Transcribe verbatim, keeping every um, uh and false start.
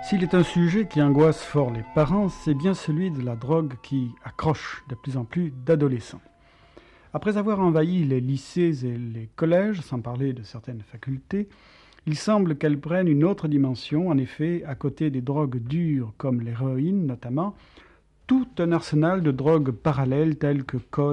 S'il est un sujet qui angoisse fort les parents, c'est bien celui de la drogue qui accroche de plus en plus d'adolescents. Après avoir envahi les lycées et les collèges, sans parler de certaines facultés, il semble qu'elles prennent une autre dimension. En effet, à côté des drogues dures comme l'héroïne notamment, tout un arsenal de drogues parallèles telles que colle